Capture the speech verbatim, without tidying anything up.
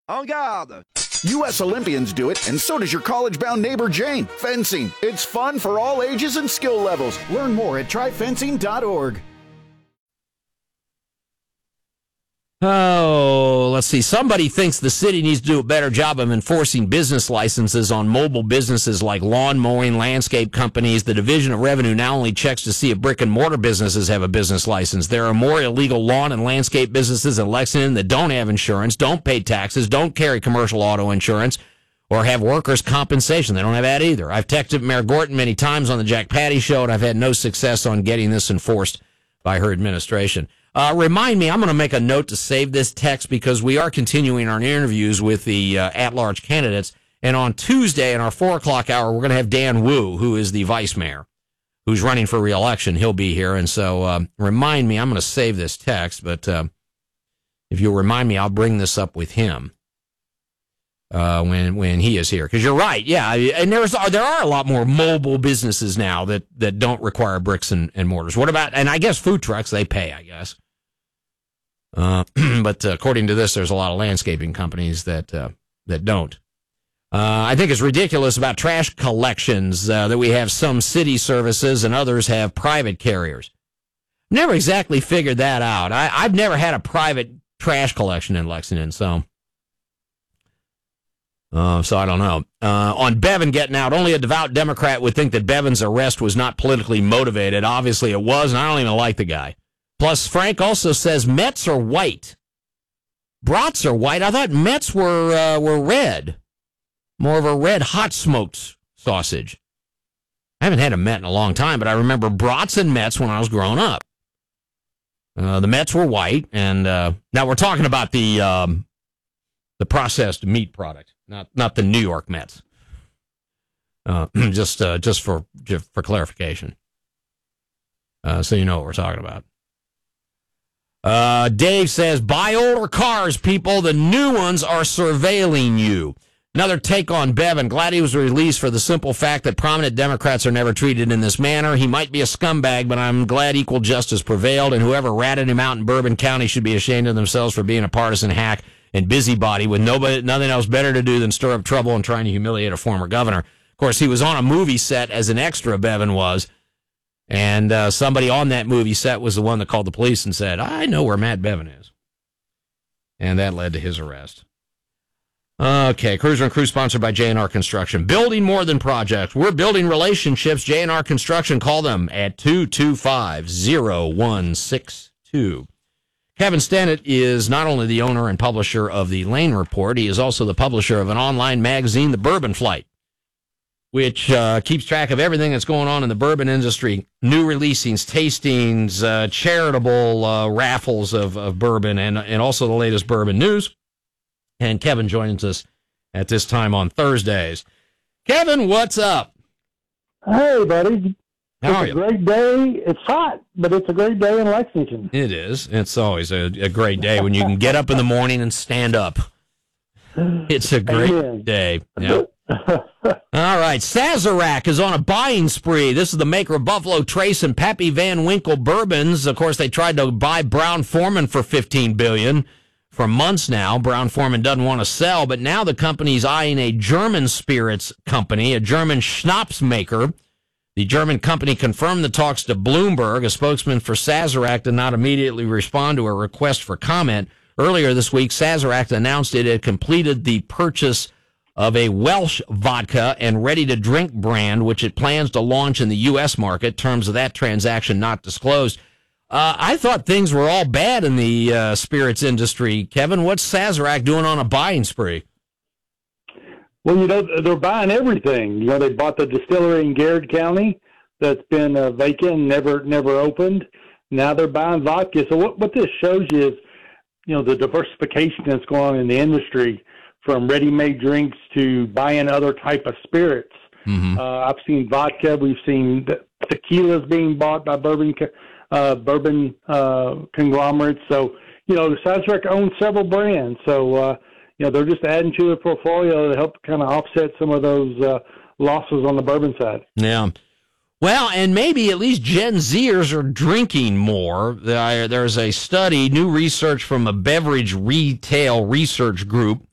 En garde! U S Olympians do it, and so does your college-bound neighbor Jane. Fencing. It's fun for all ages and skill levels. Learn more at try fencing dot org. Oh, let's see. Somebody thinks the city needs to do a better job of enforcing business licenses on mobile businesses like lawn mowing, landscape companies. The Division of Revenue now only checks to see if brick-and-mortar businesses have a business license. There are more illegal lawn and landscape businesses in Lexington that don't have insurance, don't pay taxes, don't carry commercial auto insurance, or have workers' compensation. They don't have that either. I've texted Mayor Gorton many times on the Jack Patty Show, and I've had no success on getting this enforced by her administration. Uh, remind me, I'm going to make a note to save this text because we are continuing our interviews with the uh, at-large candidates. And on Tuesday in our four o'clock hour, we're going to have Dan Wu, who is the vice mayor, who's running for re-election. He'll be here. And so uh, remind me, I'm going to save this text, but uh, if you'll remind me, I'll bring this up with him uh, when when he is here. Because you're right, yeah. And there's there are a lot more mobile businesses now that, that don't require bricks and, and mortars. What about, and I guess food trucks, they pay, I guess. Uh, but uh, according to this, there's a lot of landscaping companies that uh, that don't. Uh, I think it's ridiculous about trash collections uh, that we have some city services and others have private carriers. Never exactly figured that out. I, I've never had a private trash collection in Lexington, so uh, so I don't know. Uh, on Bevin getting out, only a devout Democrat would think that Bevin's arrest was not politically motivated. Obviously it was, and I don't even like the guy. Plus, Frank also says Mets are white. Brats are white. I thought Mets were uh, were red. More of a red hot smoked sausage. I haven't had a Met in a long time, but I remember brats and Mets when I was growing up. Uh, the Mets were white, and uh, now we're talking about the um, the processed meat product, not not the New York Mets. Uh, just uh, just for just for clarification, uh, so you know what we're talking about. Uh, Dave says, buy older cars, people. The new ones are surveilling you. Another take on Bevin. Glad he was released for the simple fact that prominent Democrats are never treated in this manner. He might be a scumbag, but I'm glad equal justice prevailed, and whoever ratted him out in Bourbon County should be ashamed of themselves for being a partisan hack and busybody with nobody, nothing else better to do than stir up trouble and trying to humiliate a former governor. Of course, he was on a movie set as an extra, Bevin was. And uh, somebody on that movie set was the one that called the police and said, I know where Matt Bevin is. And that led to his arrest. Okay, Cruiser and Crew sponsored by J and R Construction. Building more than projects. We're building relationships. J and R Construction. Call them at two two five, zero one six two. Kevin Stennett is not only the owner and publisher of the Lane Report, he is also the publisher of an online magazine, The Bourbon Flight, which uh, keeps track of everything that's going on in the bourbon industry, new releasings, tastings, uh, charitable uh, raffles of, of bourbon, and and also the latest bourbon news. And Kevin joins us at this time on Thursdays. Kevin, what's up? Hey, buddy. How are it's you? a great day. It's hot, but it's a great day in Lexington. It is. It's always a, a great day when you can get up in the morning and stand up. It's a great Amen. day. Yep. All right, Sazerac is on a buying spree. This is the maker of Buffalo Trace and Pappy Van Winkle bourbons. Of course, they tried to buy Brown-Forman for fifteen billion dollars for months now. Brown-Forman doesn't want to sell, but now the company's eyeing a German spirits company, a German schnapps maker. The German company confirmed the talks to Bloomberg. A spokesman for Sazerac did not immediately respond to a request for comment. Earlier this week, Sazerac announced it had completed the purchase of a Welsh vodka and ready-to-drink brand, which it plans to launch in the U S market. Terms of that transaction not disclosed. Uh, I thought things were all bad in the uh, spirits industry. Kevin, what's Sazerac doing on a buying spree? Well, you know, they're buying everything. You know, they bought the distillery in Garrett County that's been uh, vacant, never never opened. Now they're buying vodka. So what, what this shows you is, you know, the diversification that's going on in the industry, from ready-made drinks to buying other type of spirits. Mm-hmm. Uh, I've seen vodka. We've seen tequilas being bought by bourbon uh, bourbon uh, conglomerates. So, you know, Sazerac owns several brands. So, uh, you know, they're just adding to the portfolio to help kind of offset some of those uh, losses on the bourbon side. Yeah. Well, and maybe at least Gen Zers are drinking more. There's a study, new research from a beverage retail research group,